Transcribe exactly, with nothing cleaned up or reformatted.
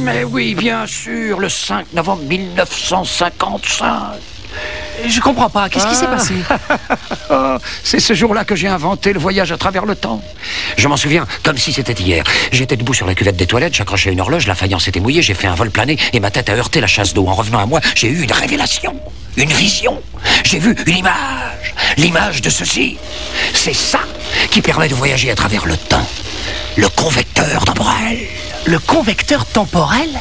Mais oui, bien sûr, le cinq novembre mille neuf cent cinquante-cinq. Je comprends pas, qu'est-ce ah. qui s'est passé? Oh, c'est ce jour-là que j'ai inventé le voyage à travers le temps. Je m'en souviens comme si c'était hier. J'étais debout sur la cuvette des toilettes, j'accrochais une horloge, la faïence était mouillée, j'ai fait un vol plané et ma tête a heurté la chasse d'eau. En revenant à moi, j'ai eu une révélation, une vision. J'ai vu une image, l'image de ceci. C'est ça qui permet de voyager à travers le temps. Le convecteur temporel. Le convecteur temporel ?